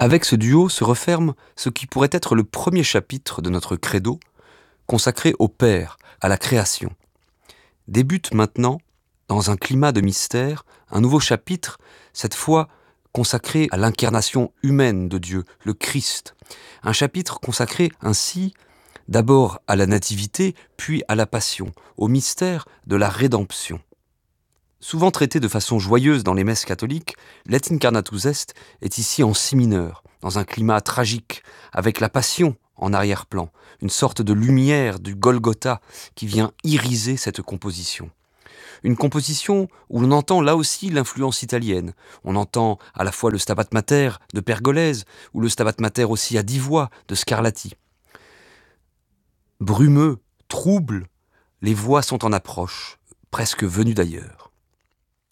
Avec ce duo se referme ce qui pourrait être le premier chapitre de notre credo, consacré au Père, à la création. Débute maintenant, dans un climat de mystère, un nouveau chapitre, cette fois consacré à l'incarnation humaine de Dieu, le Christ. Un chapitre consacré ainsi d'abord à la nativité, puis à la passion, au mystère de la rédemption. Souvent traité de façon joyeuse dans les messes catholiques, l'Et Incarnatus Est est ici en si mineur, dans un climat tragique, avec la passion en arrière-plan, une sorte de lumière du Golgotha qui vient iriser cette composition. Une composition où l'on entend là aussi l'influence italienne. On entend à la fois le Stabat Mater de Pergolèse ou le Stabat Mater aussi à 10 voix de Scarlatti. Brumeux, trouble, les voix sont en approche, presque venues d'ailleurs.